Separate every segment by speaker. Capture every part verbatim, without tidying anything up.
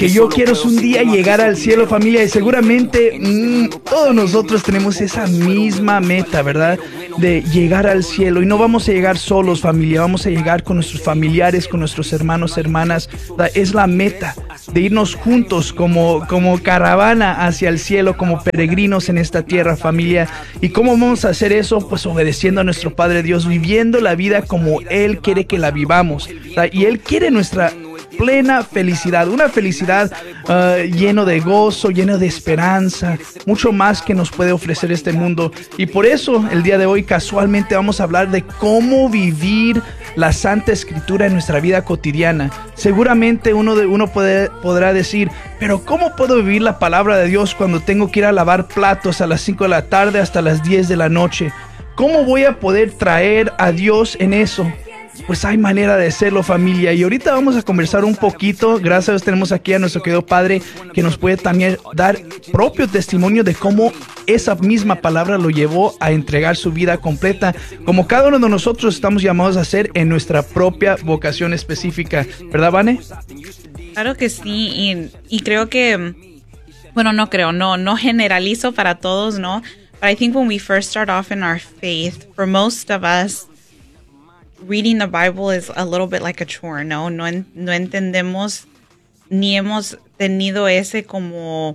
Speaker 1: que yo quiero es un día llegar al cielo, familia, y seguramente mmm, todos nosotros tenemos esa misma meta, ¿verdad? De llegar al cielo, y no vamos a llegar solos, familia, vamos a llegar con nuestros familiares, con nuestros hermanos, hermanas. Es la meta de irnos juntos como, como caravana hacia el cielo, como peregrinos en esta tierra, familia. ¿Y cómo vamos a hacer eso? Pues obedeciendo a nuestro Padre Dios, viviendo la vida como Él quiere que la vivamos, ¿verdad? Y Él quiere nuestra plena felicidad, una felicidad uh, lleno de gozo, lleno de esperanza, mucho más que nos puede ofrecer este mundo. Y por eso el día de hoy casualmente vamos a hablar de cómo vivir la Santa Escritura en nuestra vida cotidiana. Seguramente uno, de, uno puede, podrá decir, pero ¿cómo puedo vivir la palabra de Dios cuando tengo que ir a lavar platos a las cinco de la tarde hasta las diez de la noche? ¿Cómo voy a poder traer a Dios en eso? Pues hay manera de hacerlo, familia, y ahorita vamos a conversar un poquito. Gracias a Dios tenemos aquí a nuestro querido Padre que nos puede también dar propio testimonio de cómo esa misma palabra lo llevó a entregar su vida completa, como cada uno de nosotros estamos llamados a hacer en nuestra propia vocación específica, ¿verdad, Vane?
Speaker 2: Claro que sí, y, y creo que, bueno, no creo, no, no generalizo para todos, ¿no? But I think when we first start off in our faith, for most of us, reading the Bible is a little bit like a chore, ¿no? No, en, no entendemos ni hemos tenido ese como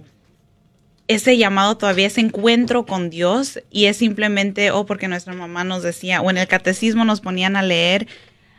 Speaker 2: ese llamado todavía, ese encuentro con Dios, y es simplemente, oh, porque nuestra mamá nos decía, o en el catecismo nos ponían a leer,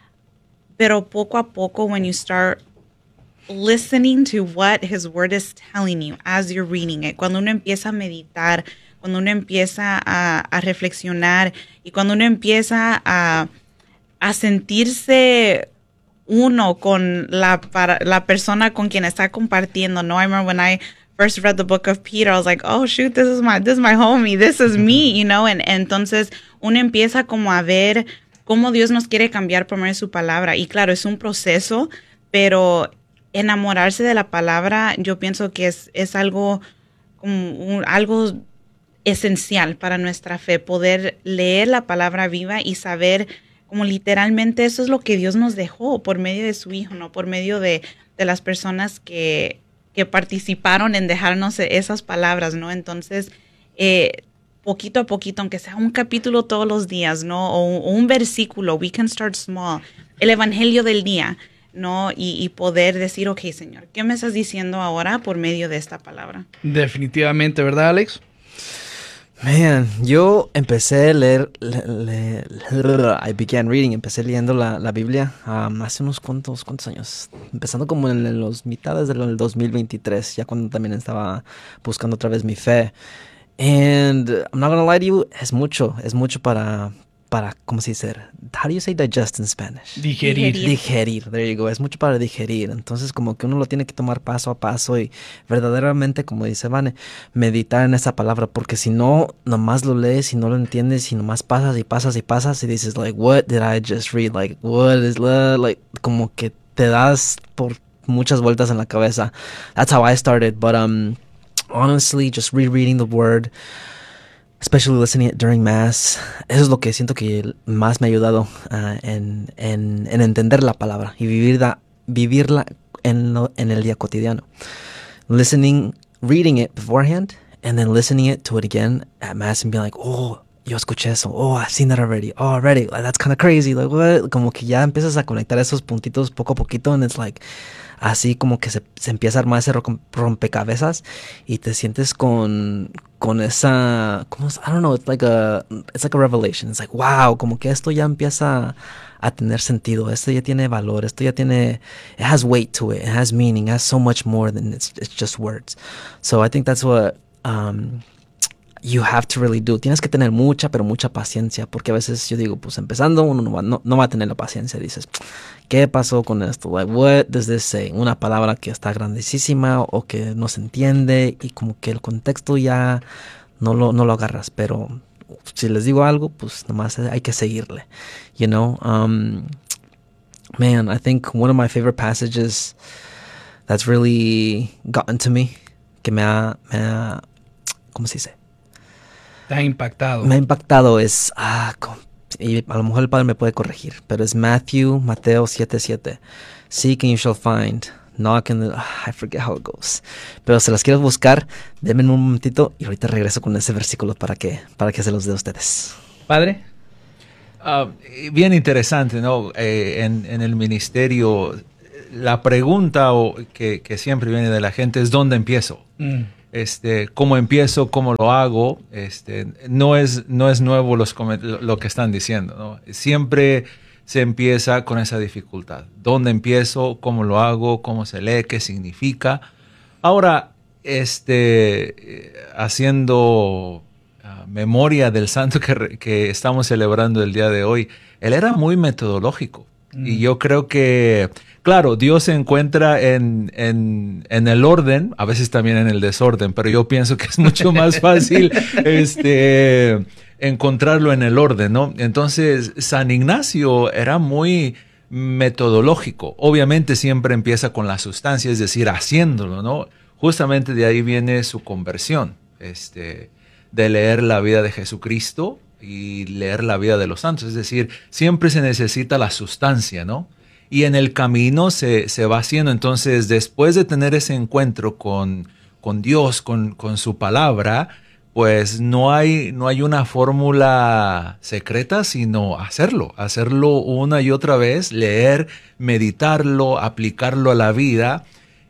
Speaker 2: pero poco a poco, when you start listening to what His Word is telling you as you're reading it, cuando uno empieza a meditar, cuando uno empieza a, a reflexionar, y cuando uno empieza a a sentirse uno con la, para, la persona con quien está compartiendo, ¿no? I remember when I first read the book of Peter, I was like, oh, shoot, this is my, this is my homie, this is me, you know? And, entonces uno empieza como a ver cómo Dios nos quiere cambiar por medio de su palabra. Y claro, es un proceso, pero enamorarse de la palabra, yo pienso que es, es algo, como un, algo esencial para nuestra fe, poder leer la palabra viva y saber como literalmente eso es lo que Dios nos dejó por medio de su Hijo, ¿no? Por medio de, de las personas que, que participaron en dejarnos esas palabras, ¿no? Entonces, eh, poquito a poquito, aunque sea un capítulo todos los días, ¿no? O, o un versículo, we can start small. El evangelio del día, ¿no? Y, y poder decir, ok, Señor, ¿qué me estás diciendo ahora por medio de esta palabra?
Speaker 1: Definitivamente, ¿verdad, Alex?
Speaker 3: Man, yo empecé a leer, le, le, le, I began reading, empecé leyendo la, la Biblia um, hace unos cuantos, cuantos años, empezando como en, en los mitades del dos mil veintitrés, ya cuando también estaba buscando otra vez mi fe. And I'm not gonna lie to you, es mucho, es mucho para, para, ¿cómo se dice? How do you say digest in Spanish?
Speaker 1: Digerir.
Speaker 3: Digerir, there you go. Es mucho para digerir. Entonces, como que uno lo tiene que tomar paso a paso y verdaderamente, como dice Vane, meditar en esa palabra, porque si no, nomás lo lees y no lo entiendes y nomás pasas y pasas y pasas y dices, like, what did I just read? Like, what is, like, como que te das por muchas vueltas en la cabeza. That's how I started, but, um, honestly, just rereading the word, especially listening it during mass, eso es lo que siento que más me ha ayudado uh, en, en, en entender la palabra y vivirla, vivirla en, lo, en el día cotidiano. Listening, reading it beforehand, and then listening it to it again at mass and being like, oh, yo escuché eso, oh, I've seen that already, oh, already, like, that's kind of crazy, like, what? Como que ya empiezas a conectar esos puntitos poco a poquito, and it's like, así como que se, se empieza a armar ese rompecabezas y te sientes con, con esa, ¿cómo es? I don't know, it's like a, it's like a revelation. It's like, wow, como que esto ya empieza a tener sentido, esto ya tiene valor, esto ya tiene, it has weight to it, it has meaning, it has so much more than it's, it's just words. So I think that's what um, you have to really do. Tienes que tener mucha, pero mucha paciencia, porque a veces yo digo, pues empezando, uno no va, no, no va a tener la paciencia. Dices, ¿qué pasó con esto? Like, what does this say? Una palabra que está grandísima o que no se entiende y como que el contexto ya no lo, no lo agarras. Pero si les digo algo, pues nomás hay que seguirle. You know? Um, man, I think one of my favorite passages that's really gotten to me, que me ha, me ha ¿cómo se dice?
Speaker 1: Te ha impactado.
Speaker 3: Me ha impactado es, ah, y a lo mejor el padre me puede corregir, pero es Matthew, Mateo siete siete. Seek and you shall find. No, I can, I forget how it goes. Pero se las quiero buscar. Denme un momentito y ahorita regreso con ese versículo para que, para que se los dé a ustedes.
Speaker 1: Padre.
Speaker 4: Uh, bien interesante, ¿no? Eh, en, en el ministerio, la pregunta o, que, que siempre viene de la gente es ¿dónde empiezo? Mm. Este, ¿cómo empiezo? ¿Cómo lo hago? Este, no es, no es nuevo los, lo que están diciendo, ¿no? Siempre se empieza con esa dificultad. ¿Dónde empiezo? ¿Cómo lo hago? ¿Cómo se lee? ¿Qué significa? Ahora, este, haciendo uh, memoria del santo que, que estamos celebrando el día de hoy, él era muy metodológico. Mm. Y yo creo que, claro, Dios se encuentra en, en, en el orden, a veces también en el desorden, pero yo pienso que es mucho más fácil este, encontrarlo en el orden, ¿no? Entonces, San Ignacio era muy metodológico. Obviamente siempre empieza con la sustancia, es decir, haciéndolo, ¿no? Justamente de ahí viene su conversión, este, de leer la vida de Jesucristo y leer la vida de los santos. Es decir, siempre se necesita la sustancia, ¿no? Y en el camino se, se va haciendo. Entonces, después de tener ese encuentro con, con Dios, con, con su palabra, pues no hay, no hay una fórmula secreta, sino hacerlo. Hacerlo una y otra vez, leer, meditarlo, aplicarlo a la vida.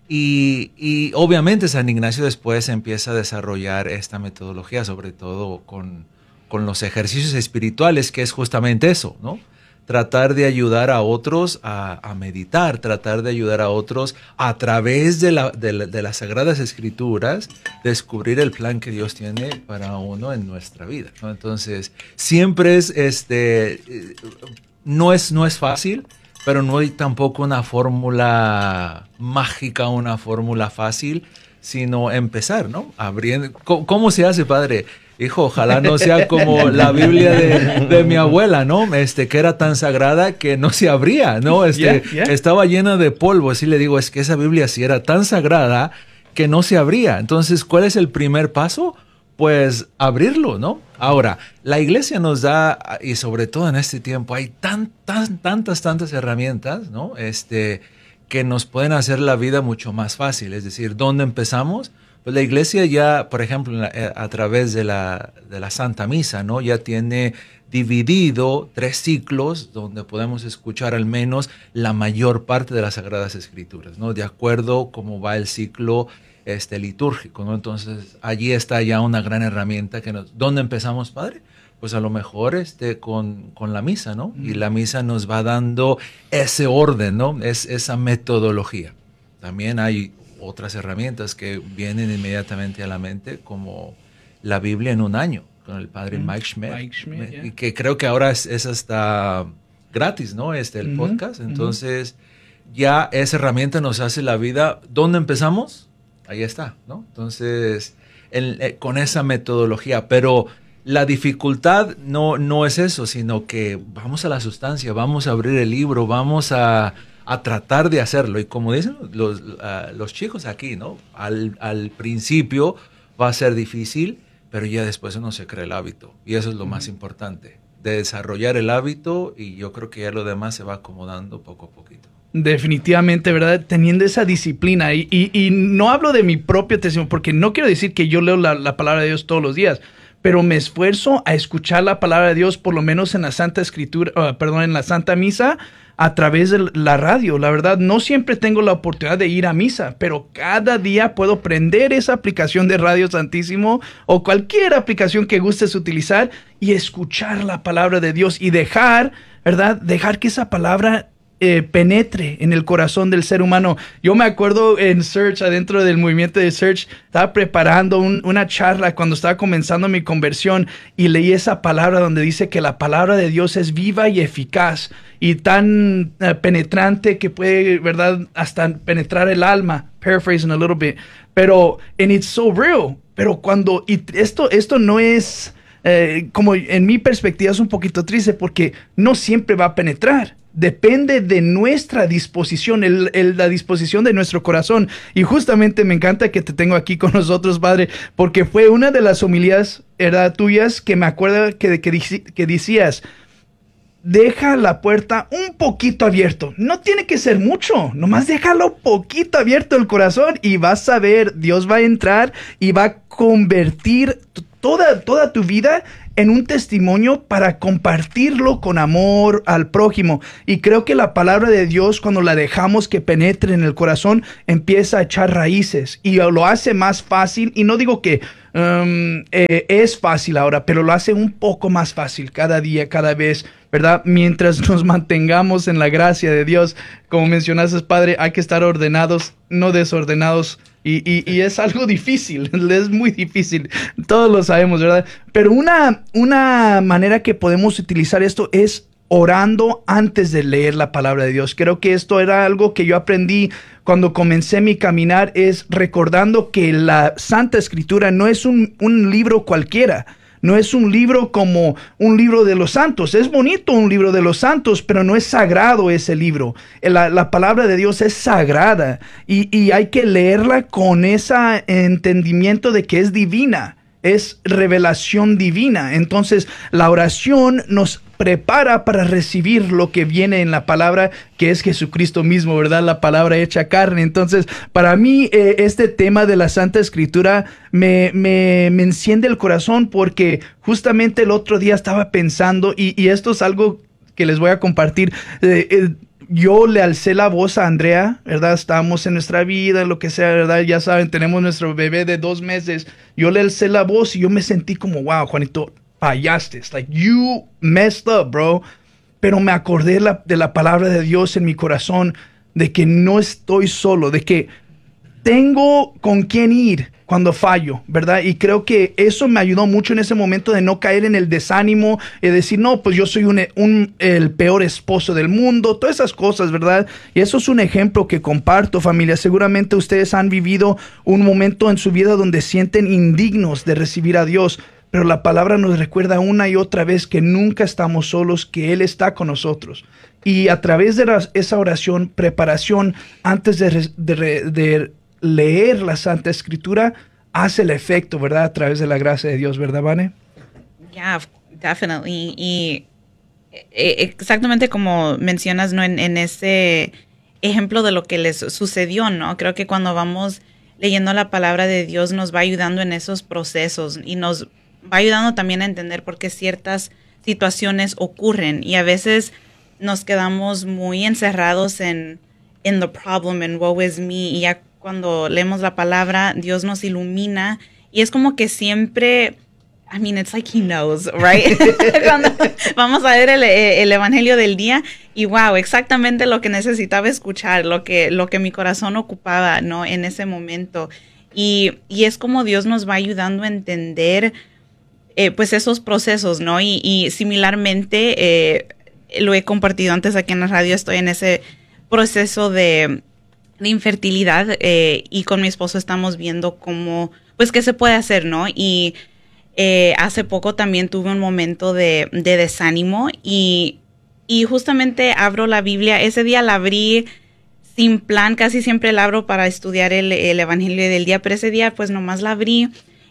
Speaker 4: Y, y obviamente San Ignacio después empieza a desarrollar esta metodología, sobre todo con, con los ejercicios espirituales, que es justamente eso, ¿no? Tratar de ayudar a otros a, a meditar, tratar de ayudar a otros a través de, la, de, la, de las Sagradas Escrituras, descubrir el plan que Dios tiene para uno en nuestra vida, ¿no? Entonces, siempre es, este, no es, no es fácil, pero no hay tampoco una fórmula mágica, una fórmula fácil, sino empezar, ¿no? Abriendo. ¿Cómo, cómo se hace, padre? Hijo, ojalá no sea como la Biblia de, de mi abuela, ¿no? Este, que era tan sagrada que no se abría, ¿no? Este, yeah, yeah. Estaba llena de polvo. Así le digo, es que esa Biblia sí era tan sagrada que no se abría. Entonces, ¿cuál es el primer paso? Pues abrirlo, ¿no? Ahora, la iglesia nos da, y sobre todo en este tiempo, hay tan, tan, tantas, tantas herramientas, ¿no? Este, que nos pueden hacer la vida mucho más fácil. Es decir, ¿dónde empezamos? Pues la iglesia ya, por ejemplo, a través de la, de la Santa Misa, ¿no? Ya tiene dividido tres ciclos donde podemos escuchar al menos la mayor parte de las Sagradas Escrituras, ¿no? De acuerdo cómo va el ciclo este, litúrgico, ¿no? Entonces, allí está ya una gran herramienta que nos... ¿Dónde empezamos, padre? Pues a lo mejor este, con, con la misa, ¿no? Mm. Y la misa nos va dando ese orden, ¿no? Es, esa metodología. También hay otras herramientas que vienen inmediatamente a la mente, como la Biblia en un año, con el padre mm. Mike Schmidt, Mike Schmidt yeah. y que creo que ahora es, es hasta gratis, ¿no? Este, el mm-hmm. podcast. Entonces, mm-hmm. ya esa herramienta nos hace la vida. ¿Dónde empezamos? Ahí está, ¿no? Entonces, el, eh, con esa metodología, pero la dificultad no, no es eso, sino que vamos a la sustancia, vamos a abrir el libro, vamos a... a tratar de hacerlo. Y como dicen los, uh, los chicos aquí, ¿no? Al, al principio va a ser difícil, pero ya después uno se crea el hábito. Y eso es lo mm. más importante, de desarrollar el hábito, y yo creo que ya lo demás se va acomodando poco a poquito.
Speaker 1: Definitivamente, ¿verdad? Teniendo esa disciplina. Y, y, y no hablo de mi propio testimonio, porque no quiero decir que yo leo la, la palabra de Dios todos los días, pero me esfuerzo a escuchar la palabra de Dios, por lo menos en la Santa Escritura, uh, perdón, en la Santa Misa, a través de la radio. La verdad, no siempre tengo la oportunidad de ir a misa, pero cada día puedo prender esa aplicación de Radio Santísimo o cualquier aplicación que gustes utilizar y escuchar la palabra de Dios y dejar, ¿verdad? Dejar que esa palabra Eh, penetre en el corazón del ser humano. Yo me acuerdo en Search, adentro del movimiento de Search, estaba preparando un, una charla cuando estaba comenzando mi conversión y leí esa palabra donde dice que la palabra de Dios es viva y eficaz y tan uh, penetrante que puede, ¿verdad?, hasta penetrar el alma. Paraphrasing a little bit. Pero, and it's so real. Pero cuando, y esto, esto no es, eh, como en mi perspectiva es un poquito triste porque no siempre va a penetrar. Depende de nuestra disposición, el, el, la disposición de nuestro corazón. Y justamente me encanta que te tengo aquí con nosotros, padre, porque fue una de las homilías, ¿verdad?, tuyas que me acuerdo que, que, que decías, deja la puerta un poquito abierto. No tiene que ser mucho, nomás déjalo poquito abierto el corazón y vas a ver, Dios va a entrar y va a convertir toda, toda tu vida en un testimonio para compartirlo con amor al prójimo. Y creo que la palabra de Dios, cuando la dejamos que penetre en el corazón, empieza a echar raíces y lo hace más fácil. Y no digo que um, eh, es fácil ahora, pero lo hace un poco más fácil cada día, cada vez, ¿verdad? Mientras nos mantengamos en la gracia de Dios. Como mencionaste, Padre, hay que estar ordenados, no desordenados. Y, y, y es algo difícil, es muy difícil, todos lo sabemos, ¿verdad? Pero una, una manera que podemos utilizar esto es orando antes de leer la palabra de Dios. Creo que esto era algo que yo aprendí cuando comencé mi caminar, es recordando que la Santa Escritura no es un, un libro cualquiera. No es un libro como un libro de los santos. Es bonito un libro de los santos, pero no es sagrado ese libro. La, la palabra de Dios es sagrada y, y hay que leerla con ese entendimiento de que es divina. Es revelación divina. Entonces, la oración nos prepara para recibir lo que viene en la palabra, que es Jesucristo mismo, ¿verdad? La palabra hecha carne. Entonces, para mí, eh, este tema de la Santa Escritura me, me, me enciende el corazón porque justamente el otro día estaba pensando, y, y esto es algo que les voy a compartir. Eh, eh, Yo le alcé la voz a Andrea, ¿verdad? Estábamos en nuestra vida, lo que sea, ¿verdad? Ya saben, tenemos nuestro bebé de dos meses. Yo le alcé la voz y yo me sentí como, wow, Juanito, fallaste. It's like, you messed up, bro. Pero me acordé la, de la palabra de Dios en mi corazón, de que no estoy solo, de que tengo con quién ir cuando fallo, ¿verdad? Y creo que eso me ayudó mucho en ese momento de no caer en el desánimo y decir, no, pues yo soy un, un, el peor esposo del mundo, todas esas cosas, ¿verdad? Y eso es un ejemplo que comparto, familia. Seguramente ustedes han vivido un momento en su vida donde sienten indignos de recibir a Dios, pero la palabra nos recuerda una y otra vez que nunca estamos solos, que Él está con nosotros. Y a través de la, esa oración, preparación, antes de, de, de leer la Santa Escritura, hace el efecto, ¿verdad? A través de la gracia de Dios, ¿verdad, Vane?
Speaker 2: Yeah, definitely. Y exactamente como mencionas, ¿no? En, en ese ejemplo de lo que les sucedió, ¿no? Creo que cuando vamos leyendo la palabra de Dios nos va ayudando en esos procesos y nos va ayudando también a entender por qué ciertas situaciones ocurren. Y a veces nos quedamos muy encerrados en in the problem and woe is me, y ya cuando leemos la palabra, Dios nos ilumina y es como que siempre, I mean, it's like He knows, right? Cuando vamos a ver el, el Evangelio del día y wow, exactamente lo que necesitaba escuchar, lo que, lo que mi corazón ocupaba, ¿no? En ese momento. Y, y es como Dios nos va ayudando a entender, eh, pues, esos procesos, ¿no? Y, y similarmente, eh, lo he compartido antes aquí en la radio, estoy en ese proceso de de infertilidad eh, y con mi esposo estamos viendo cómo, pues, qué se puede hacer, ¿no? Y eh, hace poco también tuve un momento de, de desánimo y, y justamente abro la Biblia. Ese día la abrí sin plan, casi siempre la abro para estudiar el, el Evangelio del día, pero ese día pues nomás la abrí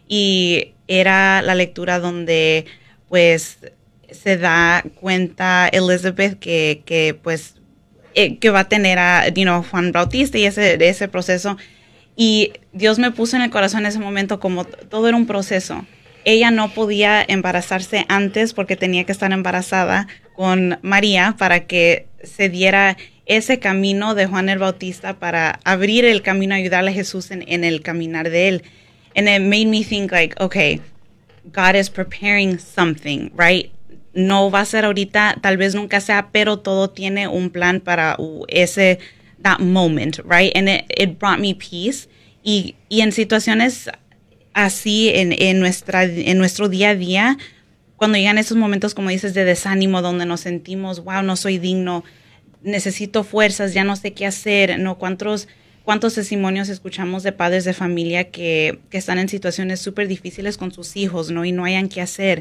Speaker 2: y era la lectura donde pues se da cuenta Elizabeth que, que pues que va a tener a you know, Juan Bautista y ese, ese proceso. Y Dios me puso en el corazón en ese momento como todo era un proceso. Ella no podía embarazarse antes porque tenía que estar embarazada con María para que se diera ese camino de Juan el Bautista para abrir el camino, ayudarle a Jesús en, en el caminar de él. And it made me think like, okay, God is preparing something, right? No va a ser ahorita, tal vez nunca sea, pero todo tiene un plan para uh, ese, that moment, right? And it, it brought me peace. Y, y en situaciones así, en, en, nuestra, en nuestro día a día, cuando llegan esos momentos, como dices, de desánimo, donde nos sentimos, wow, no soy digno, necesito fuerzas, ya no sé qué hacer, ¿no? ¿Cuántos, cuántos testimonios escuchamos de padres de familia que, que están en situaciones súper difíciles con sus hijos, ¿no? Y no hayan qué hacer.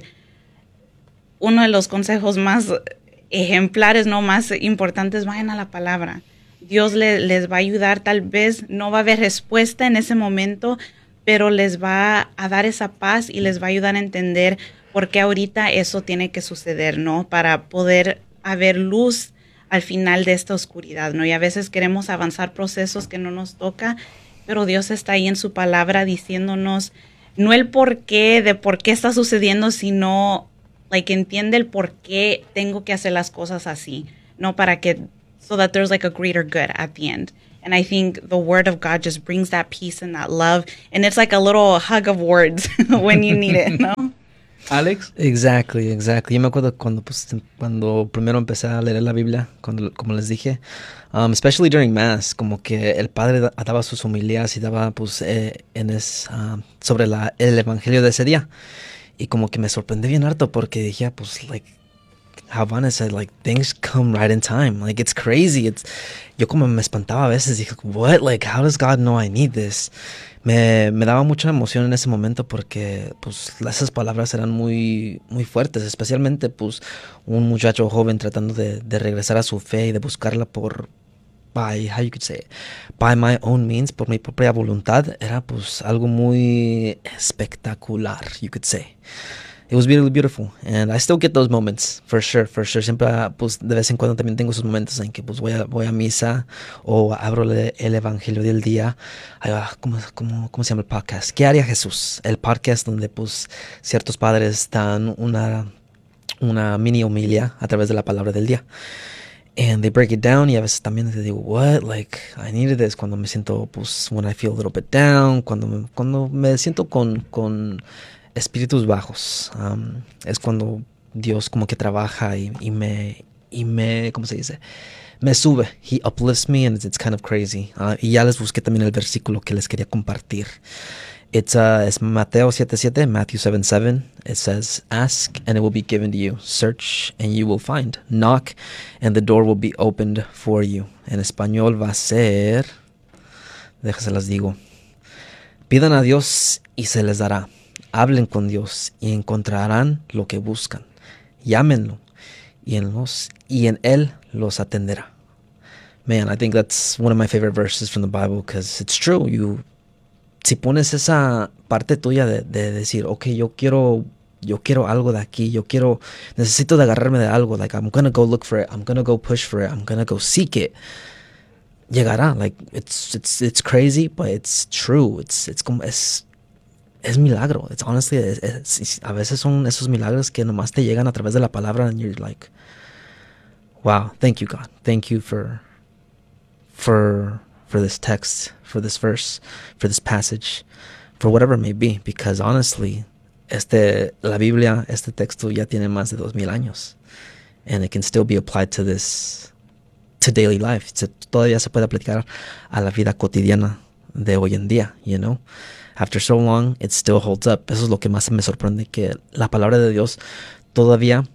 Speaker 2: Uno de los consejos más ejemplares, no más importantes, vayan a la palabra. Dios le, les va a ayudar, tal vez no va a haber respuesta en ese momento, pero les va a dar esa paz y les va a ayudar a entender por qué ahorita eso tiene que suceder, ¿no? Para poder a ver luz al final de esta oscuridad, ¿no? Y a veces queremos avanzar procesos que no nos toca, pero Dios está ahí en su palabra diciéndonos no el por qué, de por qué está sucediendo, sino like entiende el por qué tengo que hacer las cosas así, no para que so that there's like a greater good at the end. And I think the word of God just brings that peace and that love, and it's like a little hug of words when you need it, ¿no?
Speaker 1: Alex.
Speaker 3: Exactly, exactly. Yo me acuerdo cuando, pues, cuando primero empecé a leer la Biblia, cuando, como les dije, um, especially during Mass, como que el padre da- daba sus homilías y daba, pues, eh, en es, um, sobre la, el evangelio de ese día. Y como que me sorprendí bien harto porque dije, pues, like, how Vanna said, like, things come right in time. Like, it's crazy. It's, yo como me espantaba a veces, dije, what? Like, how does God know I need this? Me, me daba mucha emoción en ese momento porque, pues, esas palabras eran muy, muy fuertes, especialmente, pues, un muchacho joven tratando de, de regresar a su fe y de buscarla por, by, how you could say it, by my own means, por mi propia voluntad, era, pues, algo muy espectacular, you could say. It was really beautiful, and I still get those moments, for sure, for sure. Siempre, pues, de vez en cuando también tengo esos momentos en que, pues, voy a, voy a misa o abro el, el evangelio del día. Ay, ah, ¿cómo, cómo, ¿Cómo se llama el podcast? ¿Qué haría Jesús? El podcast donde, pues, ciertos padres dan una, una mini homilia a través de la palabra del día. And they break it down, y a veces también te digo, what, like, I needed this, cuando me siento, pues, when I feel a little bit down, cuando me, cuando me siento con, con espíritus bajos, um, es cuando Dios como que trabaja y, y me, y me, ¿cómo se dice? Me sube, he uplifts me, and it's, it's kind of crazy. Uh, y ya les busqué también el versículo que les quería compartir. It's, uh, it's Mateo siete siete, Matthew seven seven. It says, ask and it will be given to you. Search and you will find. Knock and the door will be opened for you. En español va a ser, déjense las digo. Pidan a Dios y se les dará. Hablen con Dios y encontrarán lo que buscan. Llámenlo y en, los, y en Él los atenderá. Man, I think that's one of my favorite verses from the Bible because it's true. You, si pones esa parte tuya de, de decir, ok, yo quiero, yo quiero algo de aquí, yo quiero, necesito de agarrarme de algo, like I'm gonna go look for it, I'm gonna go push for it, I'm gonna go seek it. Llegará, like it's it's it's crazy, but it's true. It's it's como es es milagro. It's honestly es, es, a veces son esos milagros que nomás te llegan a través de la palabra, and you're like, wow, thank you God, thank you for for for this text, for this verse, for this passage, for whatever it may be, because honestly, este la Biblia, este texto ya tiene más de dos mil años, and it can still be applied to this. To daily life. Se, todavía se puede aplicar a la vida cotidiana de hoy en día, you know. After so long, it still holds up. Eso es lo que más me sorprende, que la palabra de Dios todavía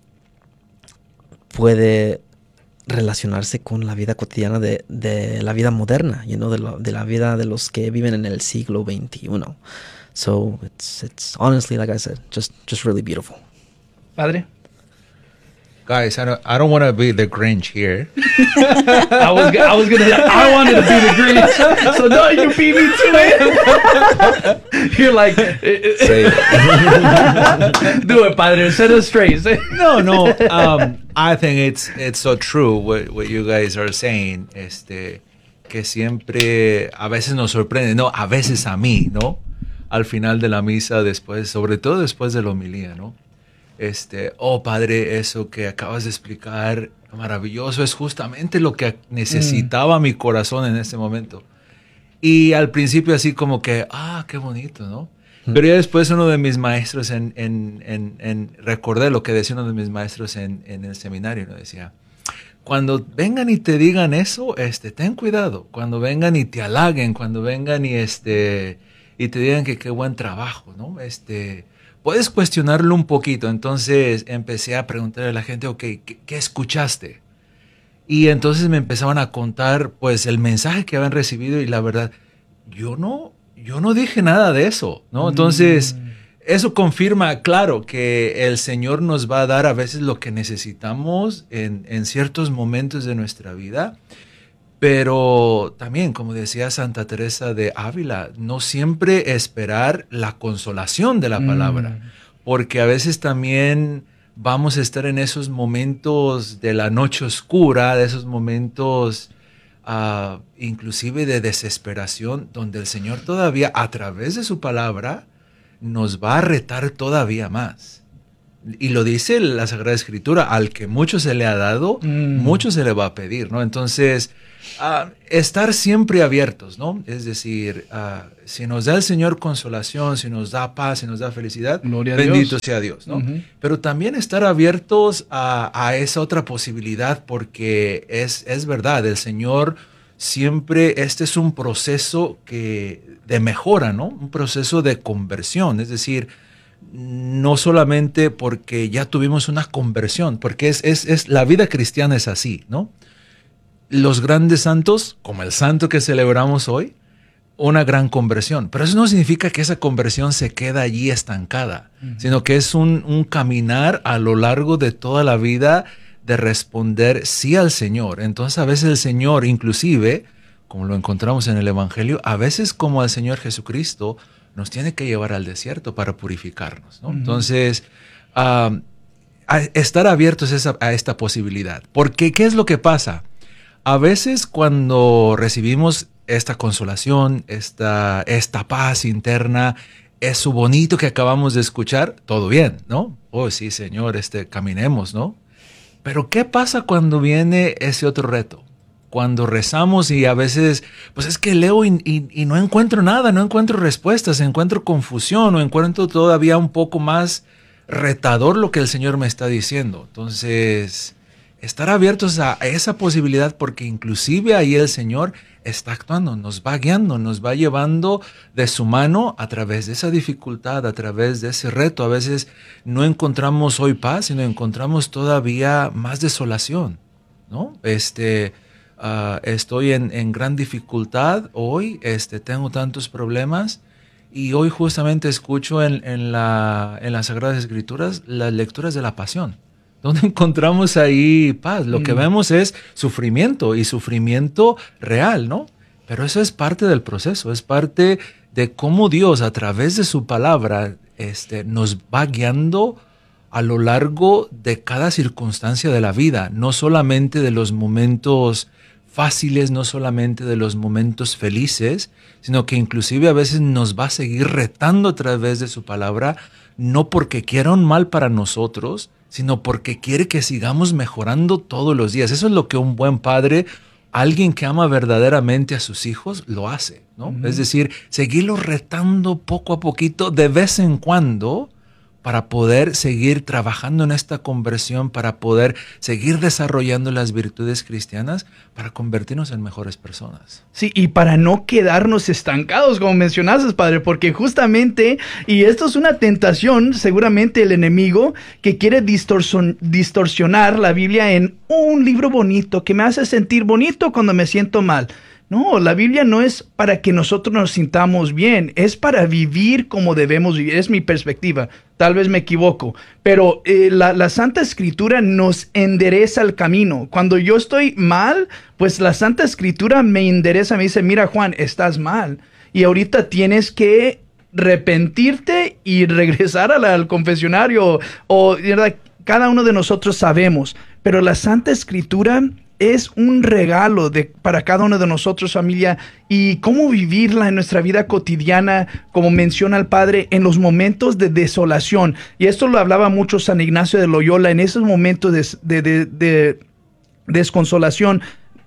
Speaker 3: puede relacionarse con la vida cotidiana de, de la vida moderna, you know, de, lo, de la vida de los que viven en el siglo veintiuno. So it's it's honestly, like I said, just just really beautiful.
Speaker 1: Padre.
Speaker 4: Guys, I don't, I don't want to be the Grinch here.
Speaker 1: I was I was gonna I wanted to be the Grinch, so no, you beat me to it. You're like,
Speaker 4: Say
Speaker 1: do it, Padre. Set us straight.
Speaker 4: No, no. Um, I think it's it's so true what, what you guys are saying. Este, que siempre a veces nos sorprende, no, a veces a mí, ¿no? Al final de la misa, después, sobre todo después de la homilía, ¿no? Este, oh Padre, eso que acabas de explicar, maravilloso, es justamente lo que necesitaba mm. mi corazón en este momento. Y al principio así como que, ah, qué bonito, ¿no? Mm. Pero ya después uno de mis maestros, en, en, en, en, recordé lo que decía uno de mis maestros en, en el seminario, ¿no? Decía, cuando vengan y te digan eso, este, ten cuidado. Cuando vengan y te halaguen, cuando vengan y, este, y te digan que qué buen trabajo, ¿no? Este... Puedes cuestionarlo un poquito. Entonces empecé a preguntarle a la gente, ok, ¿qué, qué escuchaste? Y entonces me empezaban a contar, pues, el mensaje que habían recibido, y la verdad, yo no, yo no dije nada de eso, ¿no? Entonces, mm. eso confirma, claro, que el Señor nos va a dar a veces lo que necesitamos en, en ciertos momentos de nuestra vida. Pero también, como decía Santa Teresa de Ávila, no siempre esperar la consolación de la palabra, mm. porque a veces también vamos a estar en esos momentos de la noche oscura, de esos momentos uh, inclusive de desesperación, donde el Señor todavía a través de su palabra nos va a retar todavía más. Y lo dice la Sagrada Escritura, al que mucho se le ha dado, mm. mucho se le va a pedir, ¿no? Entonces, uh, estar siempre abiertos, ¿no? Es decir, uh, si nos da el Señor consolación, si nos da paz, si nos da felicidad,
Speaker 1: Gloria
Speaker 4: bendito
Speaker 1: Dios.
Speaker 4: sea Dios, ¿no?
Speaker 1: Uh-huh.
Speaker 4: Pero también estar abiertos a, a esa otra posibilidad, porque es, es verdad, el Señor siempre, este es un proceso que, de mejora, ¿no? Un proceso de conversión, es decir, no solamente porque ya tuvimos una conversión, porque es, es, es la vida cristiana es así, ¿no? Los grandes santos, como el santo que celebramos hoy, una gran conversión. Pero eso no significa que esa conversión se queda allí estancada, uh-huh. sino que es un, un caminar a lo largo de toda la vida de responder sí al Señor. Entonces a veces el Señor, inclusive, como lo encontramos en el Evangelio, a veces como al Señor Jesucristo, nos tiene que llevar al desierto para purificarnos, ¿no? Uh-huh. Entonces, uh, a estar abiertos a, esa, a esta posibilidad. Porque, ¿qué es lo que pasa? A veces cuando recibimos esta consolación, esta, esta paz interna, eso bonito que acabamos de escuchar, todo bien, ¿no? Oh, sí, Señor, este, caminemos, ¿no? Pero, ¿qué pasa cuando viene ese otro reto? Cuando rezamos y a veces, pues es que leo y, y, y no encuentro nada, no encuentro respuestas, encuentro confusión o encuentro todavía un poco más retador lo que el Señor me está diciendo. Entonces, estar abiertos a esa posibilidad, porque inclusive ahí el Señor está actuando, nos va guiando, nos va llevando de su mano a través de esa dificultad, a través de ese reto. A veces no encontramos hoy paz, sino encontramos todavía más desolación, ¿no? Este... Uh, estoy en, en gran dificultad hoy, este, tengo tantos problemas, y hoy justamente escucho en, en, la, en las Sagradas Escrituras las lecturas de la Pasión, donde encontramos ahí paz. Lo mm. que vemos es sufrimiento, y sufrimiento real, ¿no? Pero eso es parte del proceso, es parte de cómo Dios a través de su palabra este, nos va guiando a lo largo de cada circunstancia de la vida, no solamente de los momentos fáciles, no solamente de los momentos felices, sino que inclusive a veces nos va a seguir retando a través de su palabra, no porque quiera un mal para nosotros, sino porque quiere que sigamos mejorando todos los días. Eso es lo que un buen padre, alguien que ama verdaderamente a sus hijos, lo hace, ¿no? Uh-huh. Es decir, seguirlos retando poco a poquito, de vez en cuando, para poder seguir trabajando en esta conversión, para poder seguir desarrollando las virtudes cristianas, para convertirnos en mejores personas.
Speaker 1: Sí, y para no quedarnos estancados, como mencionaste, Padre, porque justamente, y esto es una tentación, seguramente el enemigo, que quiere distorsion, distorsionar la Biblia en un libro bonito, que me hace sentir bonito cuando me siento mal. No, la Biblia no es para que nosotros nos sintamos bien, es para vivir como debemos vivir, es mi perspectiva, tal vez me equivoco, pero eh, la, la Santa Escritura nos endereza el camino. Cuando yo estoy mal, pues la Santa Escritura me endereza, me dice, mira Juan, estás mal, y ahorita tienes que arrepentirte y regresar a la, al confesionario, o ¿verdad? Cada uno de nosotros sabemos, pero la Santa Escritura es un regalo de, para cada uno de nosotros, familia, y cómo vivirla en nuestra vida cotidiana, como menciona el Padre, en los momentos de desolación. Y esto lo hablaba mucho San Ignacio de Loyola, en esos momentos de, de, de, de desconsolación.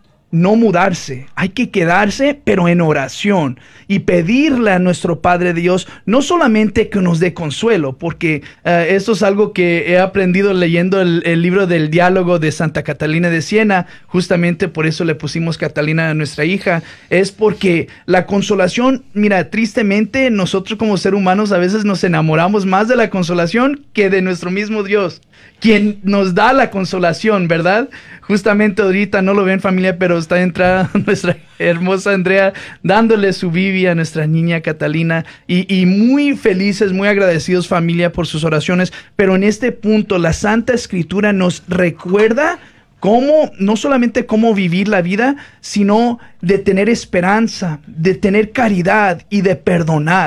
Speaker 1: No mudarse, hay que quedarse, pero en oración, y pedirle a nuestro Padre Dios, no solamente que nos dé consuelo, porque uh, esto es algo que he aprendido leyendo el, el libro del diálogo de Santa Catalina de Siena, justamente por eso le pusimos Catalina a nuestra hija, es porque la consolación, mira, tristemente nosotros como seres humanos a veces nos enamoramos más de la consolación que de nuestro mismo Dios, quien nos da la consolación, ¿verdad? Justamente ahorita no lo ven, familia, pero está entrada nuestra hermosa Andrea dándole su Biblia a nuestra niña Catalina, y, y muy felices, muy agradecidos, familia, por sus oraciones. Pero en este punto la Santa Escritura nos recuerda cómo, no solamente cómo vivir la vida, sino de tener esperanza, de tener caridad y de perdonar.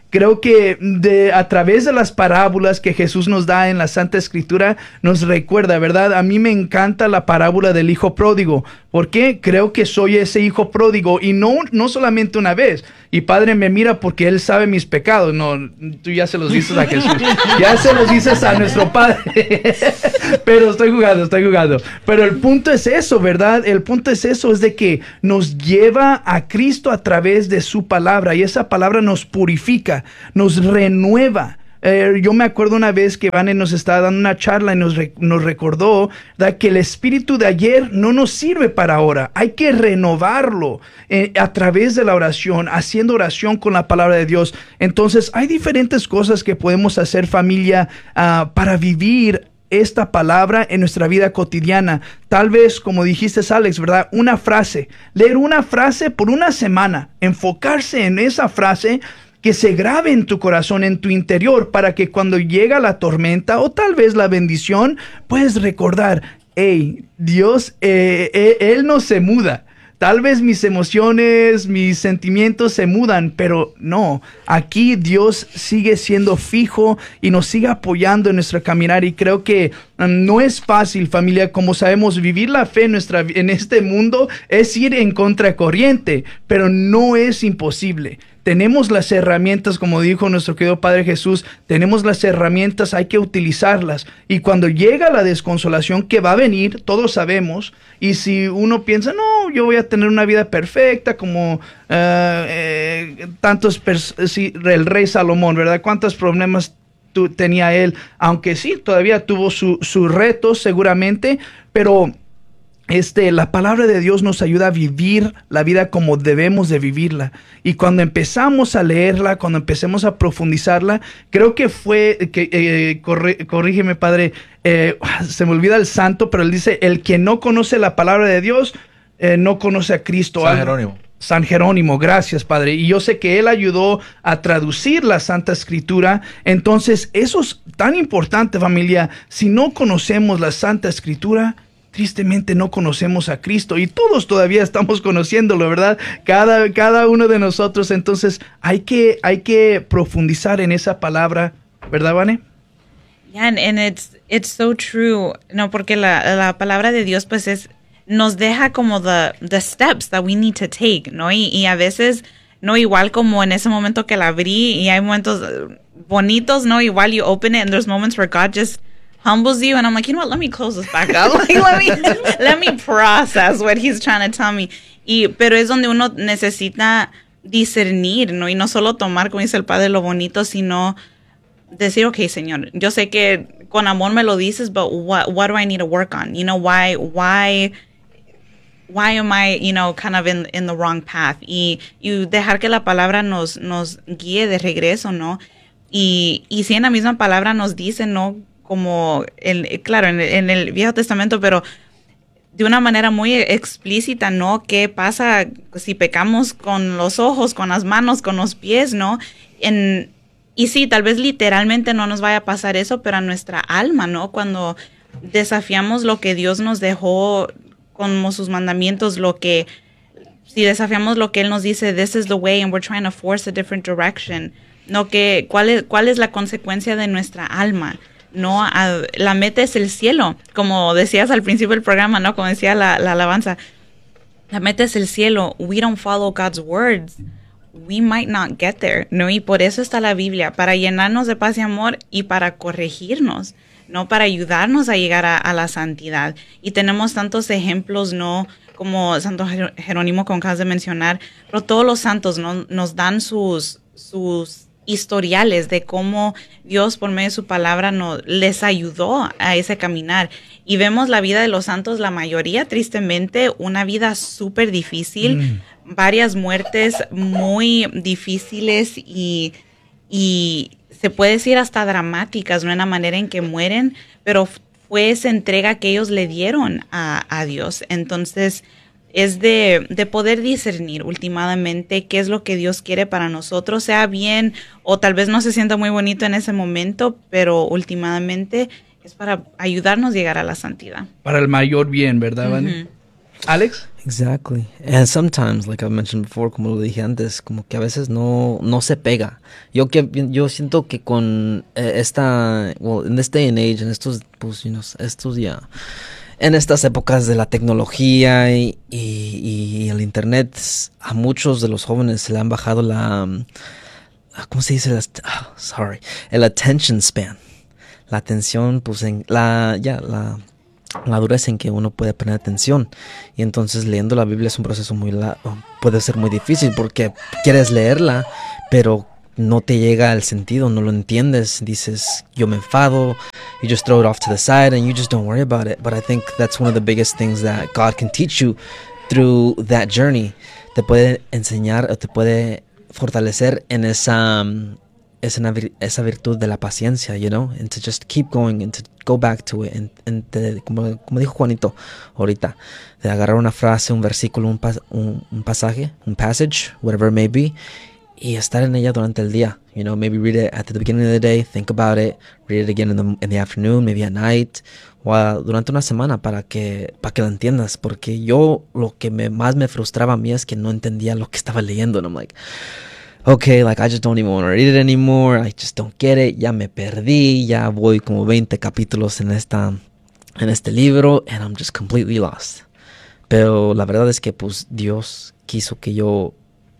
Speaker 1: creo que de, a través de las parábolas que Jesús nos da en la Santa Escritura, nos recuerda, ¿verdad? A mí me encanta la parábola del hijo pródigo. ¿Por qué? Creo que soy ese hijo pródigo y no, no solamente una vez. Y Padre me mira porque Él sabe mis pecados. No, tú ya se los dices a Jesús. Ya se los dices a nuestro Padre. Pero estoy jugando, estoy jugando. Pero el punto es eso, ¿verdad? El punto es eso, es de que nos lleva a Cristo a través de su palabra. Y esa palabra nos purifica, nos renueva. Eh, yo me acuerdo una vez que Vane nos estaba dando una charla y nos, re, nos recordó, ¿verdad?, que el espíritu de ayer no nos sirve para ahora. Hay que renovarlo eh, a través de la oración, haciendo oración con la palabra de Dios. Entonces hay diferentes cosas que podemos hacer, familia, uh, para vivir esta palabra en nuestra vida cotidiana. Tal vez, como dijiste, Alex, ¿verdad? Una frase, leer una frase por una semana, enfocarse en esa frase, que se grabe en tu corazón, en tu interior, para que cuando llega la tormenta o tal vez la bendición, puedes recordar, hey, Dios, eh, eh, Él no se muda. Tal vez mis emociones, mis sentimientos se mudan, pero no, aquí Dios sigue siendo fijo y nos sigue apoyando en nuestro caminar. Y creo que um, no es fácil, familia, como sabemos, vivir la fe en, nuestra, en este mundo es ir en contracorriente, pero no es imposible. Tenemos las herramientas, como dijo nuestro querido Padre Jesús, tenemos las herramientas, hay que utilizarlas. Y cuando llega la desconsolación que va a venir, todos sabemos, y si uno piensa, no, yo voy a tener una vida perfecta como uh, eh, tantos, sí, el rey Salomón, ¿verdad? ¿Cuántos problemas tu, tenía él? Aunque sí, todavía tuvo sus su retos seguramente, pero... Este, la palabra de Dios nos ayuda a vivir la vida como debemos de vivirla. Y cuando empezamos a leerla, cuando empecemos a profundizarla, creo que fue, que eh, corri, corrígeme, Padre, eh, se me olvida el santo, pero él dice, el que no conoce la palabra de Dios, eh, no conoce a Cristo.
Speaker 4: San Jerónimo.
Speaker 1: San Jerónimo, gracias, Padre. Y yo sé que él ayudó a traducir la Santa Escritura. Entonces, eso es tan importante, familia. Si no conocemos la Santa Escritura, tristemente no conocemos a Cristo, y todos todavía estamos conociéndolo, ¿verdad? Cada, cada uno de nosotros. Entonces hay que, hay que profundizar en esa palabra, ¿verdad, Vane?
Speaker 2: Yeah, and, and it's, it's so true, no, porque la, la palabra de Dios pues es, nos deja como the, the steps that we need to take, ¿no? Y, y a veces, no igual como en ese momento que la abrí, y hay momentos bonitos, ¿no? Igual you open it and there's moments where God just humbles you, and I'm like, you know what, let me close this back up. Like, let me let me process what he's trying to tell me. Y pero es donde uno necesita discernir, ¿no? Y no solo tomar, como dice el Padre, lo bonito, sino decir, okay, Señor, yo sé que con amor me lo dices, but what what do I need to work on? You know, why why why am I, you know, kind of in in the wrong path? Y y dejar que la palabra nos nos guíe de regreso, ¿no? Y y si en la misma palabra nos dice, ¿no? Como, el, claro, en el, en el Viejo Testamento, pero de una manera muy explícita, ¿no? ¿Qué pasa si pecamos con los ojos, con las manos, con los pies, ¿no? En, y sí, tal vez literalmente no nos vaya a pasar eso, pero a nuestra alma, ¿no? Cuando desafiamos lo que Dios nos dejó como sus mandamientos, lo que, si desafiamos lo que Él nos dice, this is the way, and we're trying to force a different direction, ¿no? Que, ¿cuál es, cuál es la consecuencia de nuestra alma? No, a, la meta es el cielo, como decías al principio del programa, ¿no? Como decía la, la alabanza, la meta es el cielo. We don't follow God's words, we might not get there, ¿no? Y por eso está la Biblia, para llenarnos de paz y amor y para corregirnos, ¿no? Para ayudarnos a llegar a, a la santidad. Y tenemos tantos ejemplos, ¿no? Como Santo Jerónimo, como acabas de mencionar, pero todos los santos, ¿no? Nos dan sus, sus historiales de cómo Dios por medio de su palabra nos, les ayudó a ese caminar. Y vemos la vida de los santos, la mayoría, tristemente, una vida súper difícil, mm. varias muertes muy difíciles y, y se puede decir hasta dramáticas, ¿no? En la manera en que mueren, pero fue esa entrega que ellos le dieron a, a Dios. Entonces, es de, de poder discernir últimamente qué es lo que Dios quiere para nosotros, sea bien o tal vez no se sienta muy bonito en ese momento, pero últimamente es para ayudarnos a llegar a la santidad.
Speaker 1: Para el mayor bien, ¿verdad, Vane?
Speaker 2: Uh-huh.
Speaker 1: Alex?
Speaker 3: Exactly. And sometimes, like I mentioned before, como lo dije antes, como que a veces no, no se pega. Yo que yo siento que con eh, esta, well, in this day and age, en estos, pues, you know, estos ya, en estas épocas de la tecnología y, y, y el internet, a muchos de los jóvenes se le han bajado la, um, ¿cómo se dice? Oh, sorry, el attention span. La atención, pues, en la, ya, la la dureza en que uno puede poner atención, y entonces leyendo la Biblia es un proceso muy largo, puede ser muy difícil porque quieres leerla pero no te llega al sentido, no lo entiendes, dices yo me enfado, you just throw it off to the side and you just don't worry about it. But I think that's one of the biggest things that God can teach you through that journey. Te puede enseñar o te puede fortalecer en esa um, esa, esa virtud de la paciencia, you know, and to just keep going and to go back to it, and, and te, como, como dijo Juanito ahorita, de agarrar una frase, un versículo, un, pas, un, un pasaje, un passage, whatever it may be, y estar en ella durante el día, you know, maybe read it at the beginning of the day, think about it, read it again in the, in the afternoon, maybe at night, o a, durante una semana para que, para que lo entiendas, porque yo lo que me, más me frustraba a mí es que no entendía lo que estaba leyendo, and I'm like, okay, like I just don't even want to read it anymore. I just don't get it. Ya me perdí. Ya voy como veinte capítulos en esta, en este libro, and I'm just completely lost. Pero la verdad es que pues Dios quiso que yo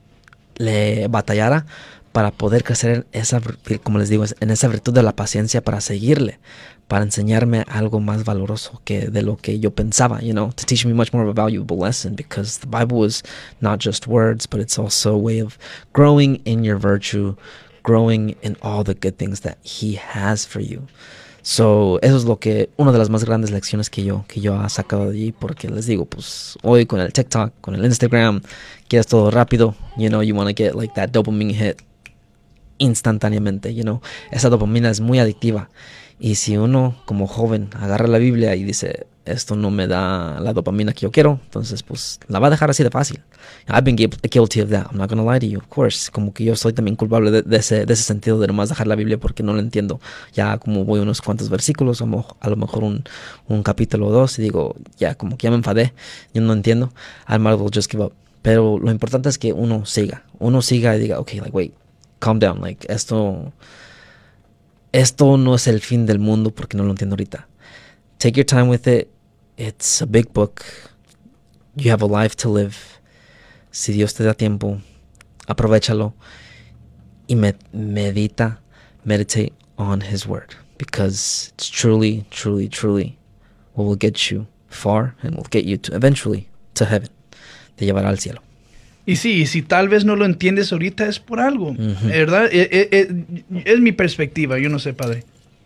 Speaker 3: le batallara para poder crecer en esa, como les digo, en esa virtud de la paciencia, para seguirle, para enseñarme algo más valoroso que de lo que yo pensaba, you know, to teach me much more of a valuable lesson, because the Bible is not just words, but it's also a way of growing in your virtue, growing in all the good things that He has for you. So, eso es lo que, una de las más grandes lecciones que yo, que yo he sacado de allí, porque les digo, pues, hoy con el TikTok, con el Instagram, quieres todo rápido, you know, you want to get like that dopamine hit instantáneamente, you know, esa dopamina es muy adictiva, y si uno como joven agarra la Biblia y dice, esto no me da la dopamina que yo quiero, entonces pues la va a dejar así de fácil. I've been guilty of that, I'm not gonna lie to you, of course, como que yo soy también culpable de, de, ese, de ese sentido de nomás dejar la Biblia porque no la entiendo, ya como voy unos cuantos versículos, a lo mejor un, un capítulo o dos, y digo, ya como que ya me enfadé, yo no entiendo, I might as well just give up. Pero lo importante es que uno siga, uno siga y diga, okay, like wait, calm down, like esto, esto no es el fin del mundo porque no lo entiendo ahorita. Take your time with it. It's a big book. You have a life to live. Si Dios te da tiempo, aprovéchalo y med- medita, meditate on His word, because it's truly, truly, truly what will get you far and will get you to eventually to heaven. Te llevará al cielo.
Speaker 1: Y sí, si tal vez no lo entiendes ahorita es por algo,
Speaker 3: Uh-huh.
Speaker 1: ¿verdad? Eh, eh, eh, es mi perspectiva, yo no sé, padre.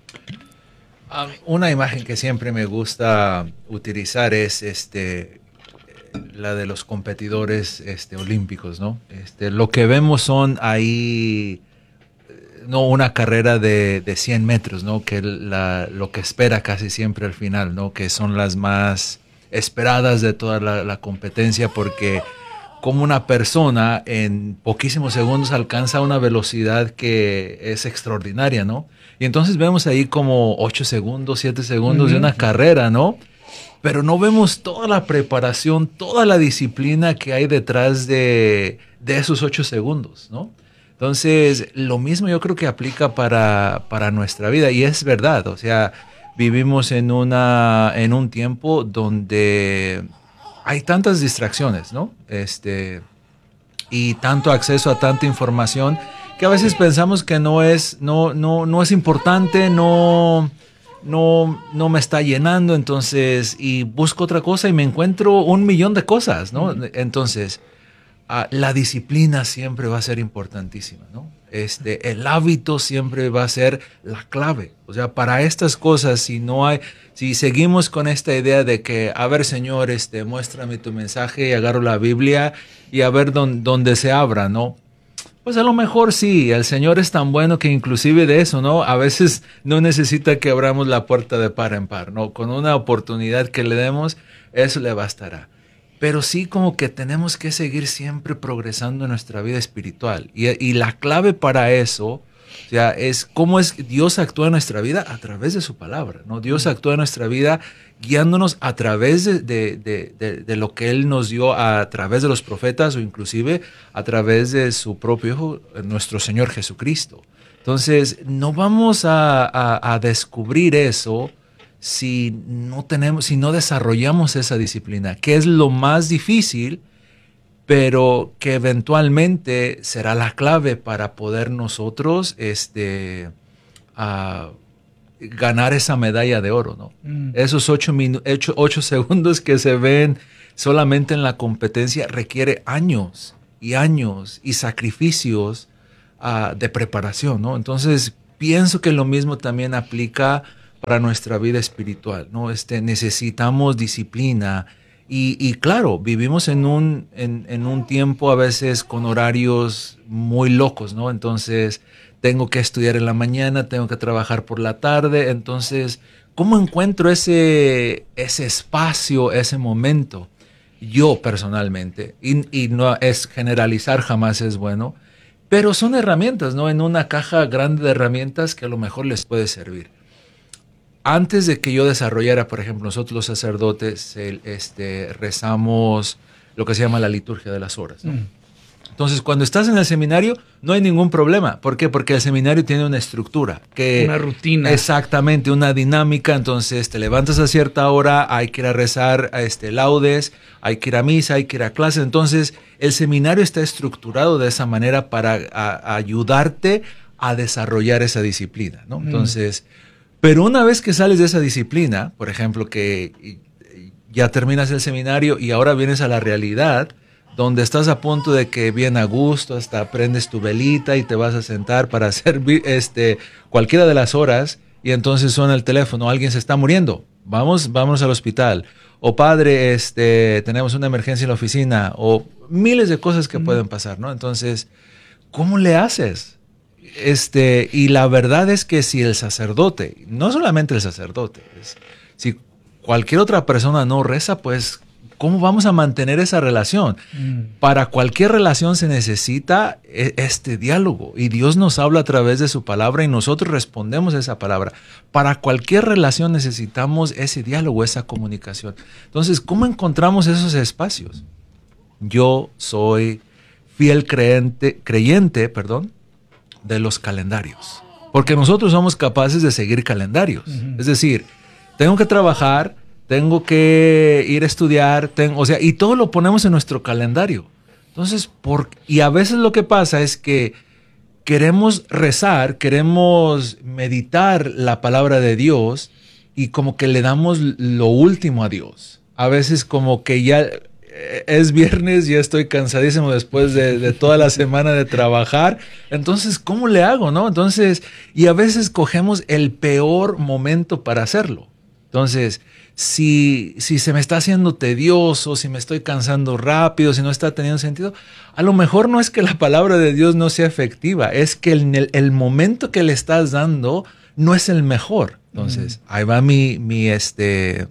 Speaker 4: Um, una imagen que siempre me gusta utilizar es este, la de los competidores este, olímpicos, ¿no? Este, lo que vemos son ahí, no una carrera de, de cien metros, ¿no? Que la, lo que espera casi siempre al final, ¿no? Que son las más esperadas de toda la, la competencia, porque como una persona en poquísimos segundos alcanza una velocidad que es extraordinaria, ¿no? Y entonces vemos ahí como ocho segundos, siete segundos uh-huh. de una carrera, ¿no? Pero no vemos toda la preparación, toda la disciplina que hay detrás de, de esos ocho segundos, ¿no? Entonces, lo mismo yo creo que aplica para, para nuestra vida, y es verdad, o sea, vivimos en, una, en un tiempo donde hay tantas distracciones, ¿no? Este, y tanto acceso a tanta información que a veces pensamos que no es, no, no, no es importante, no, no, no me está llenando, entonces, y busco otra cosa y me encuentro un millón de cosas, ¿no? Mm. Entonces, uh, la disciplina siempre va a ser importantísima, ¿no? Este, el hábito siempre va a ser la clave. O sea, para estas cosas, si no hay, si seguimos con esta idea de que, a ver, Señor, este, muéstrame tu mensaje, y agarro la Biblia y a ver dónde, dónde se abra, ¿no? Pues a lo mejor sí, el Señor es tan bueno que inclusive de eso, ¿no? A veces no necesita que abramos la puerta de par en par, ¿no? Con una oportunidad que le demos, eso le bastará. Pero sí como que tenemos que seguir siempre progresando en nuestra vida espiritual. Y, y la clave para eso O sea, es cómo es Dios actúa en nuestra vida a través de su palabra, ¿no? Dios actúa en nuestra vida guiándonos a través de, de, de, de, de lo que Él nos dio a través de los profetas o inclusive a través de su propio Hijo, nuestro Señor Jesucristo. Entonces, no vamos a, a, a descubrir eso si no tenemos, si no desarrollamos esa disciplina, que es lo más difícil, pero que eventualmente será la clave para poder nosotros este, uh, ganar esa medalla de oro, ¿no? Mm. Esos ocho, minu- ocho, ocho segundos que se ven solamente en la competencia requiere años y años y sacrificios uh, de preparación, ¿no? Entonces, pienso que lo mismo también aplica para nuestra vida espiritual, ¿no? Este, necesitamos disciplina. Y, y claro, vivimos en un, en, en un tiempo a veces con horarios muy locos, ¿no? Entonces, tengo que estudiar en la mañana, tengo que trabajar por la tarde. Entonces, ¿cómo encuentro ese, ese espacio, ese momento? Yo personalmente, y, y no es generalizar, jamás es bueno, pero son herramientas, ¿no? En una caja grande de herramientas que a lo mejor les puede servir. Antes de que yo desarrollara, por ejemplo, nosotros los sacerdotes el, este, rezamos lo que se llama la liturgia de las horas, ¿no? Mm. Entonces, cuando estás en el seminario, no hay ningún problema. ¿Por qué? Porque el seminario tiene una estructura. Que,
Speaker 1: una rutina.
Speaker 4: Exactamente, una dinámica. Entonces, te levantas a cierta hora, hay que ir a rezar a este, laudes, hay que ir a misa, hay que ir a clase. Entonces, el seminario está estructurado de esa manera para a, a ayudarte a desarrollar esa disciplina, ¿no? Entonces... Mm. Pero una vez que sales de esa disciplina, por ejemplo, que ya terminas el seminario y ahora vienes a la realidad, donde estás a punto de que bien a gusto, hasta prendes tu velita y te vas a sentar para hacer este, cualquiera de las horas, y entonces suena el teléfono, alguien se está muriendo, vamos, vamos al hospital. O padre, este, tenemos una emergencia en la oficina, o miles de cosas que mm. pueden pasar, ¿no? Entonces, ¿cómo le haces? Este, y la verdad es que si el sacerdote, no solamente el sacerdote, es, si cualquier otra persona no reza, pues, ¿cómo vamos a mantener esa relación? Mm. Para cualquier relación se necesita este diálogo, y Dios nos habla a través de su palabra y nosotros respondemos a esa palabra. Para cualquier relación necesitamos ese diálogo, esa comunicación. Entonces, ¿cómo encontramos esos espacios? Yo soy fiel creyente, creyente, perdón, de los calendarios, porque nosotros somos capaces de seguir calendarios. Uh-huh. Es decir, tengo que trabajar, tengo que ir a estudiar, tengo, o sea, y todo lo ponemos en nuestro calendario. Entonces, por, y a veces lo que pasa es que queremos rezar, queremos meditar la palabra de Dios y como que le damos lo último a Dios. A veces como que ya es viernes, ya estoy cansadísimo después de, de toda la semana de trabajar. Entonces, ¿cómo le hago, no? Entonces, y a veces cogemos el peor momento para hacerlo. Entonces, si, si se me está haciendo tedioso, si me estoy cansando rápido, si no está teniendo sentido, a lo mejor no es que la palabra de Dios no sea efectiva, es que el, el momento que le estás dando no es el mejor. Entonces, mm. ahí va mi, mi este...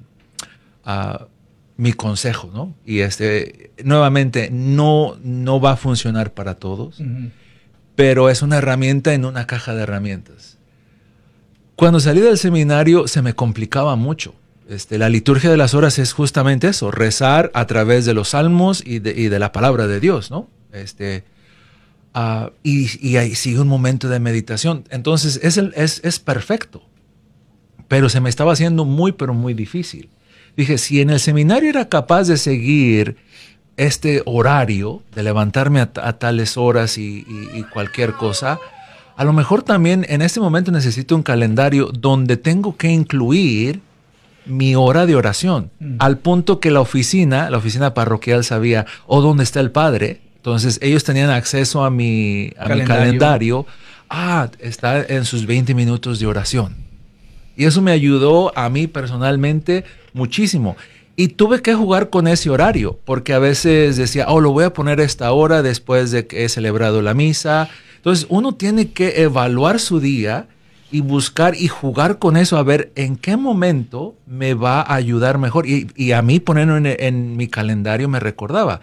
Speaker 4: Uh, mi consejo, ¿no? Y este, nuevamente, no, no va a funcionar para todos, uh-huh. pero es una herramienta en una caja de herramientas. Cuando salí del seminario se me complicaba mucho. Este, la liturgia de las horas es justamente eso, rezar a través de los salmos y de, y de la palabra de Dios, ¿no? Este, uh, y, y ahí sigue un momento de meditación. Entonces, es, el, es, es perfecto, pero se me estaba haciendo muy, pero muy difícil. Dije, si en el seminario era capaz de seguir este horario, de levantarme a, a tales horas y, y, y cualquier cosa, a lo mejor también en este momento necesito un calendario donde tengo que incluir mi hora de oración, mm. al punto que la oficina, la oficina parroquial sabía, o oh, dónde está el padre. Entonces ellos tenían acceso a mi, a calendario. mi calendario. Ah, está en sus veinte minutos de oración. Y eso me ayudó a mí personalmente muchísimo. Y tuve que jugar con ese horario, porque a veces decía, oh, lo voy a poner a esta hora después de que he celebrado la misa. Entonces uno tiene que evaluar su día y buscar y jugar con eso a ver en qué momento me va a ayudar mejor. Y, y a mí ponerlo en, en mi calendario me recordaba,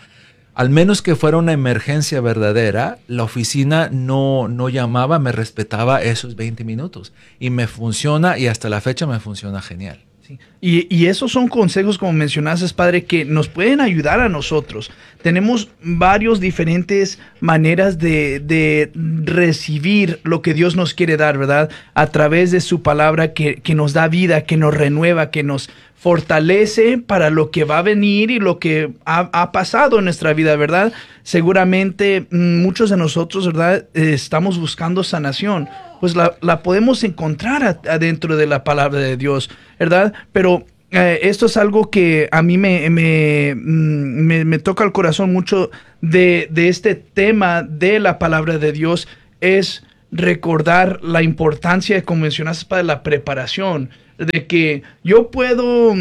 Speaker 4: al menos que fuera una emergencia verdadera, la oficina no, no llamaba, me respetaba esos veinte minutos. Y me funciona, y hasta la fecha me funciona genial.
Speaker 1: Y, y esos son consejos, como mencionaste, padre, que nos pueden ayudar a nosotros. Tenemos varios diferentes maneras de, de recibir lo que Dios nos quiere dar, ¿verdad? A través de su palabra que, que nos da vida, que nos renueva, que nos fortalece para lo que va a venir y lo que ha, ha pasado en nuestra vida, ¿verdad? Seguramente muchos de nosotros, ¿verdad? Eh, estamos buscando sanación. Pues la, la podemos encontrar adentro de la palabra de Dios, ¿verdad? Pero eh, esto es algo que a mí me, me, me, me toca el corazón mucho de, de este tema de la palabra de Dios, es recordar la importancia, como mencionaste, para la preparación, de que yo puedo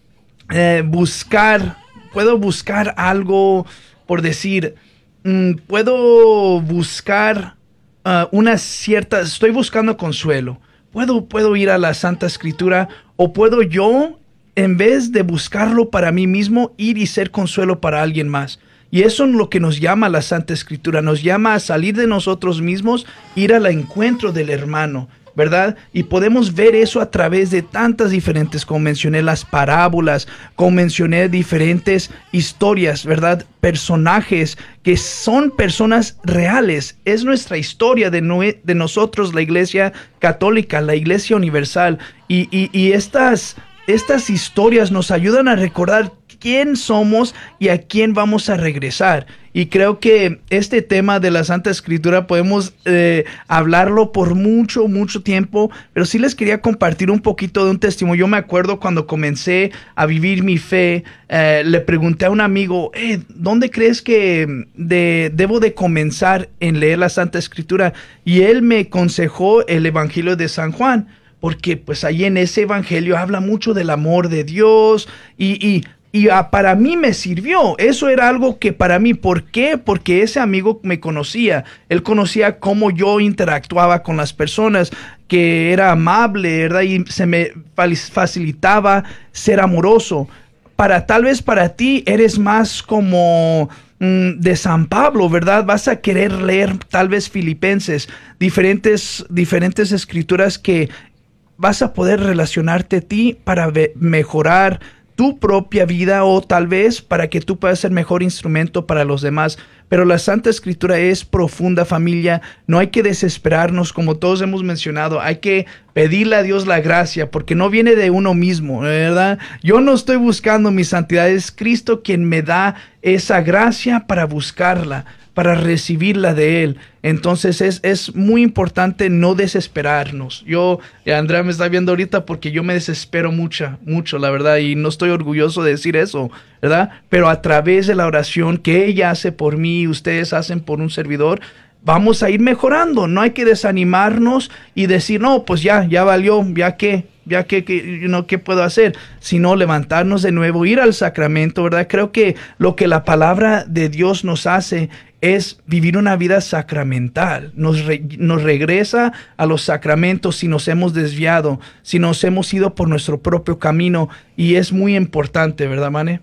Speaker 1: eh, buscar, puedo buscar algo, por decir, mm, puedo buscar Uh, una cierta, estoy buscando consuelo. Puedo, puedo ir a la Santa Escritura, o puedo yo, en vez de buscarlo para mí mismo, ir y ser consuelo para alguien más. Y eso es lo que nos llama la Santa Escritura. Nos llama a salir de nosotros mismos, ir al encuentro del hermano, ¿verdad? Y podemos ver eso a través de tantas diferentes, como mencioné, las parábolas, como mencioné, diferentes historias, ¿verdad? Personajes que son personas reales. Es nuestra historia de, no, de nosotros, la Iglesia Católica, la Iglesia Universal. Y, y, y estas, estas historias nos ayudan a recordar quién somos y a quién vamos a regresar. Y creo que este tema de la Santa Escritura podemos eh, hablarlo por mucho, mucho tiempo, pero sí les quería compartir un poquito de un testimonio. Yo me acuerdo cuando comencé a vivir mi fe, eh, le pregunté a un amigo, eh, ¿dónde crees que de, debo de comenzar en leer la Santa Escritura? Y él me aconsejó el Evangelio de San Juan, porque pues ahí en ese Evangelio habla mucho del amor de Dios y... y Y uh, para mí me sirvió. Eso era algo que para mí, ¿por qué? Porque ese amigo me conocía. Él conocía cómo yo interactuaba con las personas, que era amable, ¿verdad? Y se me facilitaba ser amoroso. Para tal vez para ti eres más como mm, de San Pablo, ¿verdad? Vas a querer leer tal vez Filipenses, diferentes, diferentes escrituras que vas a poder relacionarte a ti para mejorar tu propia vida, o tal vez para que tú puedas ser mejor instrumento para los demás. Pero la Santa Escritura es profunda, familia. No hay que desesperarnos, como todos hemos mencionado. Hay que pedirle a Dios la gracia, porque no viene de uno mismo, ¿verdad? Yo no estoy buscando mi santidad, es Cristo quien me da esa gracia para buscarla, para recibirla de Él. Entonces es, es muy importante no desesperarnos. Yo, Andrea me está viendo ahorita porque yo me desespero mucho, mucho, la verdad, y no estoy orgulloso de decir eso, ¿verdad? Pero a través de la oración que ella hace por mí, ustedes hacen por un servidor, vamos a ir mejorando. No hay que desanimarnos y decir, no, pues ya, ya valió, ya qué, ya qué, qué, you know, qué puedo hacer, sino levantarnos de nuevo, ir al sacramento, ¿verdad? Creo que lo que la palabra de Dios nos hace es vivir una vida sacramental. Nos, re, nos regresa a los sacramentos si nos hemos desviado, si nos hemos ido por nuestro propio camino, y es muy importante, ¿verdad, Mane?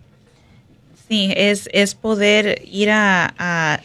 Speaker 2: Sí, es, es poder ir a, a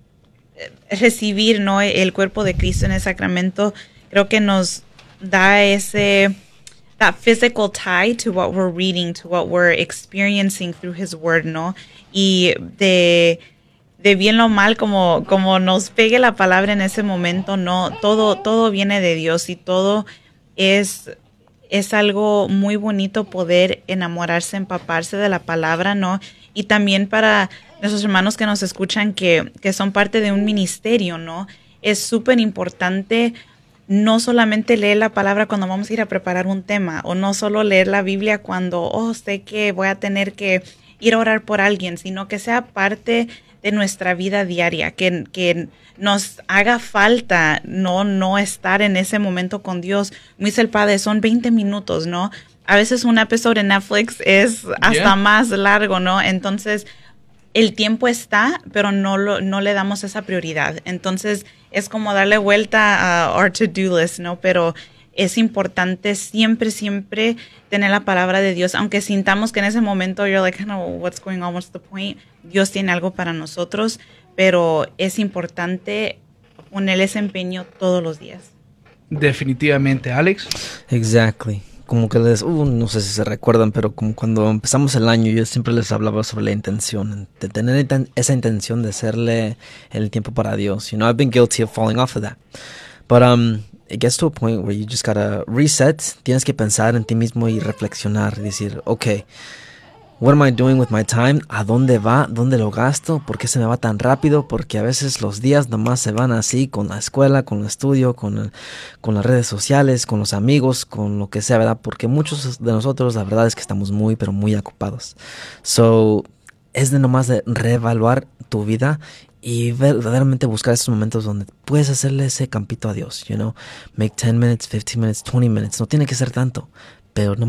Speaker 2: recibir, ¿no?, el cuerpo de Cristo en el sacramento. Creo que nos da ese that physical tie to what we're reading, to what we're experiencing through His Word, ¿no? Y de de bien o mal, como, como nos pegue la palabra en ese momento, no, todo, todo viene de Dios, y todo es, es algo muy bonito poder enamorarse, empaparse de la palabra, ¿no? Y también para nuestros hermanos que nos escuchan, que, que son parte de un ministerio, ¿no? Es súper importante no solamente leer la palabra cuando vamos a ir a preparar un tema, o no solo leer la Biblia cuando, oh, sé que voy a tener que ir a orar por alguien, sino que sea parte de nuestra vida diaria, que, que nos haga falta no, no estar en ese momento con Dios. Como dice el Padre, son veinte minutos, ¿no? A veces un episodio de Netflix es hasta yeah. más largo, ¿no? Entonces, el tiempo está, pero no, lo, no le damos esa prioridad. Entonces, es como darle vuelta a our to-do list, ¿no? Pero es importante siempre, siempre tener la palabra de Dios, aunque sintamos que en ese momento you're like, no, what's going on, what's the point? Dios tiene algo para nosotros, pero es importante ponerle ese empeño todos los días.
Speaker 1: Definitivamente, Alex.
Speaker 3: Exactly. Como que les, uh, no sé si se recuerdan, pero como cuando empezamos el año yo siempre les hablaba sobre la intención, de tener inten- esa intención de hacerle el tiempo para Dios. You know, I've been guilty of falling off of that. But um, it gets to a point where you just gotta reset. Tienes que pensar en ti mismo y reflexionar y decir, okay, what am I doing with my time? ¿A dónde va? ¿Dónde lo gasto? ¿Por qué se me va tan rápido? Porque a veces los días nomás se van así con la escuela, con el estudio, con, el, con las redes sociales, con los amigos, con lo que sea, ¿verdad? Porque muchos de nosotros la verdad es que estamos muy, pero muy ocupados. So, es de nomás de reevaluar tu vida y verdaderamente buscar esos momentos donde puedes hacerle ese campito a Dios, you know? Make ten minutes, fifteen minutes, twenty minutes. No tiene que ser tanto, pero no